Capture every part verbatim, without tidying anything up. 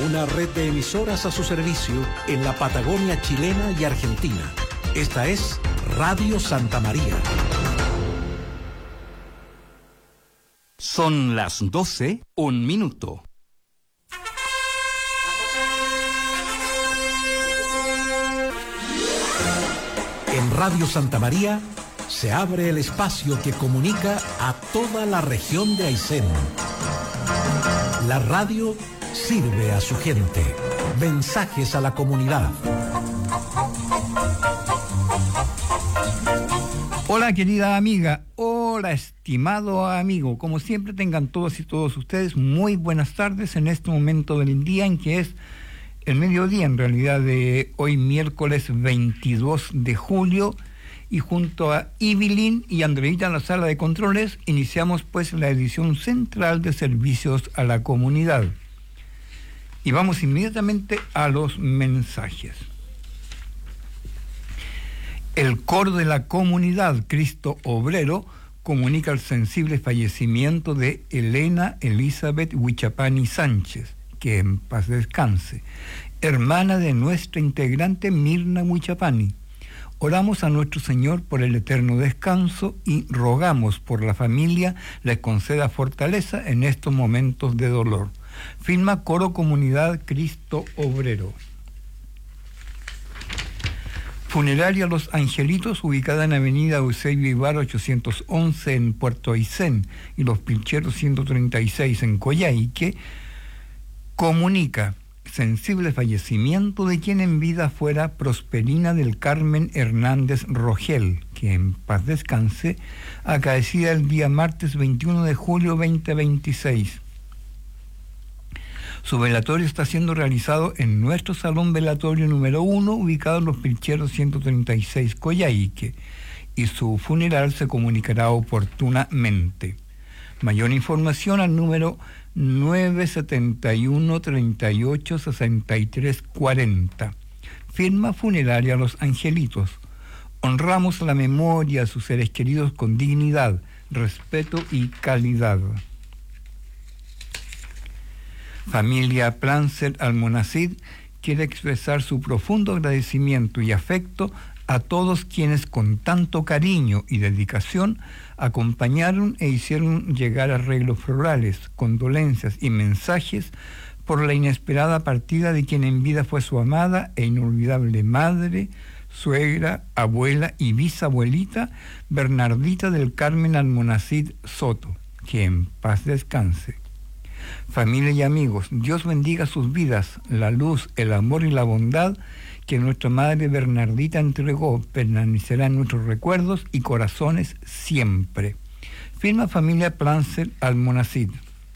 una red de emisoras a su servicio en la Patagonia chilena y argentina. Esta es Radio Santa María. Son las doce, un minuto. En Radio Santa María se abre el espacio que comunica a toda la región de Aysén. La radio sirve a su gente. Mensajes a la comunidad. Hola querida amiga, hola estimado amigo, como siempre tengan todos y todos ustedes muy buenas tardes en este momento del día en que es el mediodía en realidad de hoy miércoles veintidós de julio, y junto a Ibilín y Andreita en la sala de controles iniciamos pues la edición central de servicios a la comunidad. Y vamos inmediatamente a los mensajes. El coro de la comunidad Cristo Obrero comunica el sensible fallecimiento de Elena Elizabeth Huichapani Sánchez, que en paz descanse, hermana de nuestra integrante Mirna Huichapani. Oramos a nuestro Señor por el eterno descanso y rogamos por la familia les conceda fortaleza en estos momentos de dolor. Firma Coro Comunidad Cristo Obrero. Funeraria Los Angelitos, ubicada en Avenida Eusebio Ibarra ochocientos once en Puerto Aysén y Los Pilcheros ciento treinta y seis en Coyhaique, comunica sensible fallecimiento de quien en vida fuera Prosperina del Carmen Hernández Rogel, que en paz descanse, acaecida el día martes veintiuno de julio veinte veintiséis. Su velatorio está siendo realizado en nuestro salón velatorio número uno, ubicado en Los Pilcheros ciento treinta y seis Coyhaique, y su funeral se comunicará oportunamente. Mayor información al número nueve setenta y uno, treinta y ocho, sesenta y tres, cuarenta. Firma Funeraria Los Angelitos. Honramos la memoria de sus seres queridos con dignidad, respeto y calidad. Familia Plancer Almonacid quiere expresar su profundo agradecimiento y afecto a todos quienes con tanto cariño y dedicación acompañaron e hicieron llegar arreglos florales, condolencias y mensajes por la inesperada partida de quien en vida fue su amada e inolvidable madre, suegra, abuela y bisabuelita Bernardita del Carmen Almonacid Soto, que en paz descanse. Familia y amigos, Dios bendiga sus vidas, la luz, el amor y la bondad que nuestra madre Bernardita entregó permanecerá en nuestros recuerdos y corazones siempre. Firma Familia Plancer Almonacid.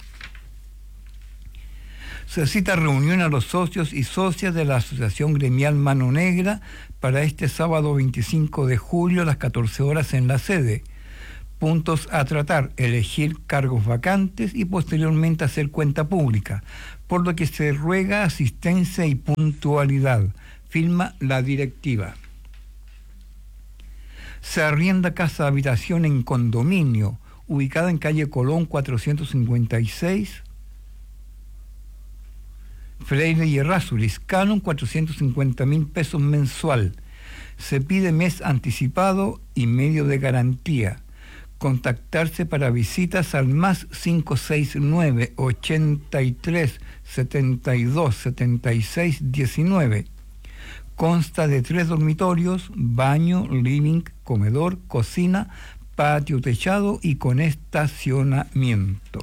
Se cita reunión a los socios y socias de la Asociación Gremial Mano Negra para este sábado veinticinco de julio a las catorce horas en la sede. Puntos a tratar: elegir cargos vacantes y posteriormente hacer cuenta pública, por lo que se ruega asistencia y puntualidad. Firma la directiva. Se arrienda casa habitación en condominio, ubicada en calle Colón cuatrocientos cincuenta y seis, Freire y Errázuriz, canon cuatrocientos cincuenta mil pesos mensual. Se pide mes anticipado y medio de garantía. Contactarse para visitas al más cinco seis nueve, ochenta y tres, setenta y dos, setenta y seis, diecinueve. Consta de tres dormitorios, baño, living, comedor, cocina, patio techado y con estacionamiento.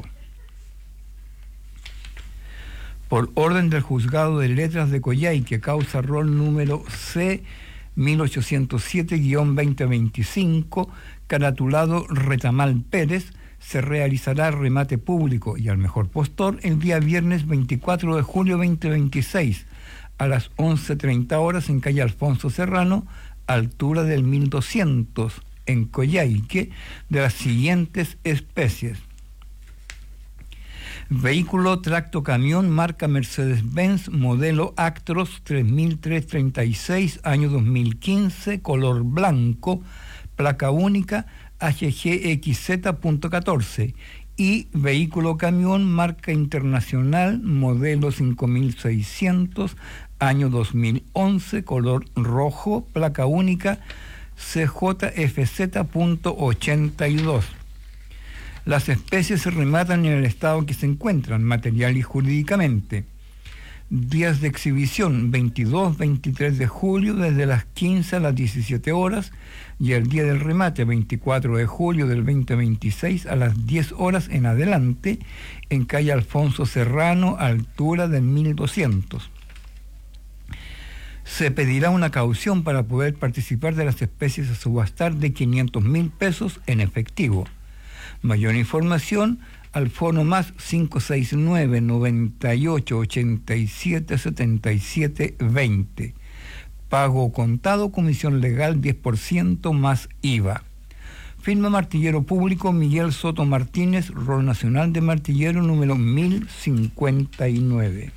Por orden del Juzgado de Letras de Coyhaique, causa rol número C mil ochocientos siete guión veinte veinticinco, caratulado Retamal Pérez, se realizará remate público y al mejor postor el día viernes veinticuatro de julio veinte veintiséis, a las once treinta horas en calle Alfonso Serrano, altura del mil doscientos, en Coyhaique, de las siguientes especies: vehículo tracto camión marca Mercedes-Benz, modelo Actros tres mil trescientos treinta y seis, año dos mil quince, color blanco, placa única H G X Z punto catorce, y vehículo camión marca internacional, modelo cinco mil seiscientos, año dos mil once, color rojo, placa única C J F Z punto ochenta y dos. Las especies se rematan en el estado en que se encuentran, material y jurídicamente. Días de exhibición, veintidós, veintitrés de julio, desde las quince a las diecisiete horas, y el día del remate, veinticuatro de julio del veinte veintiséis, a las diez horas en adelante, en calle Alfonso Serrano, altura del mil doscientos. Se pedirá una caución para poder participar de las especies a subastar de quinientos mil pesos en efectivo. Mayor información al fono más cinco seis nueve, noventa y ocho, ochenta y siete, setenta y siete, veinte. Pago contado, comisión legal diez por ciento más I V A. Firma Martillero Público Miguel Soto Martínez, Rol Nacional de Martillero número mil cincuenta y nueve.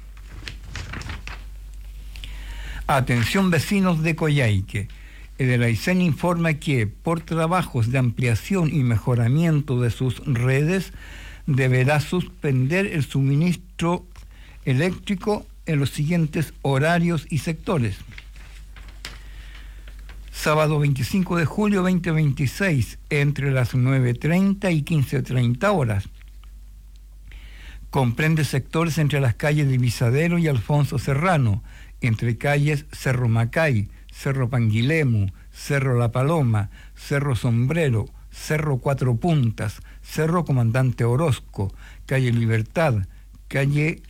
Atención vecinos de Coyhaique. El Aysén informa que por trabajos de ampliación y mejoramiento de sus redes deberá suspender el suministro eléctrico en los siguientes horarios y sectores. Sábado veinticinco de julio veinte veintiséis, entre las nueve treinta y quince treinta horas. Comprende sectores entre las calles de Visadero y Alfonso Serrano, entre calles Cerro Macay, Cerro Panguilemu, Cerro La Paloma, Cerro Sombrero, Cerro Cuatro Puntas, Cerro Comandante Orozco, calle Libertad, calle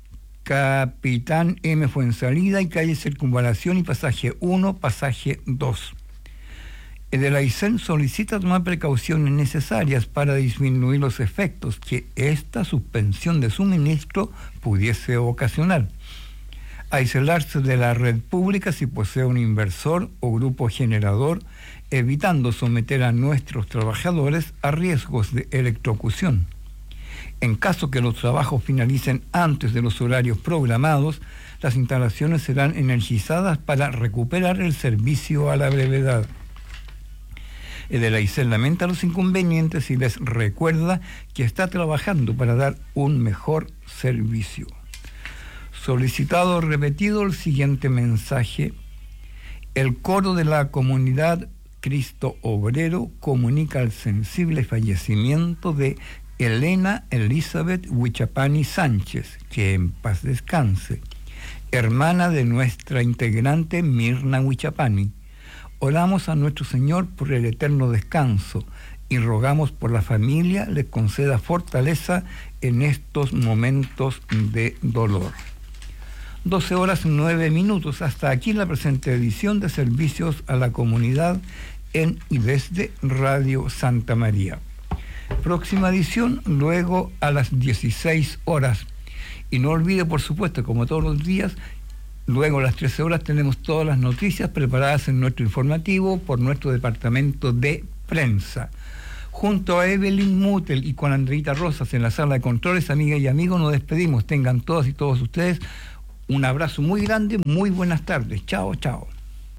Capitán M. Fuensalida y calle Circunvalación y pasaje uno, pasaje dos. El Aysén solicita tomar precauciones necesarias para disminuir los efectos que esta suspensión de suministro pudiese ocasionar. Aislarse de la red pública si posee un inversor o grupo generador, evitando someter a nuestros trabajadores a riesgos de electrocución. En caso que los trabajos finalicen antes de los horarios programados, las instalaciones serán energizadas para recuperar el servicio a la brevedad. El Aysén lamenta los inconvenientes y les recuerda que está trabajando para dar un mejor servicio. Solicitado repetido el siguiente mensaje. El coro de la comunidad Cristo Obrero comunica el sensible fallecimiento de Elena Elizabeth Huichapani Sánchez, que en paz descanse, hermana de nuestra integrante Mirna Huichapani. Oramos a nuestro Señor por el eterno descanso y rogamos por la familia le conceda fortaleza en estos momentos de dolor. doce horas nueve minutos. Hasta aquí la presente edición de Servicios a la Comunidad en y desde Radio Santa María. Próxima edición luego a las dieciséis horas. Y no olvide, por supuesto, como todos los días, luego a las trece horas tenemos todas las noticias preparadas en nuestro informativo por nuestro departamento de prensa. Junto a Evelyn Mutel y con Andreita Rosas en la sala de controles, amigas y amigos, nos despedimos. Tengan todas y todos ustedes un abrazo muy grande, muy buenas tardes. Chao, chao.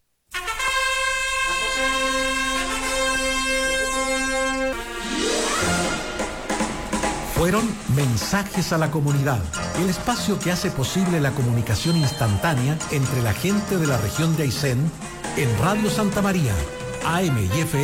Fueron Mensajes a la Comunidad, el espacio que hace posible la comunicación instantánea entre la gente de la región de Aysén en Radio Santa María, A M y F M.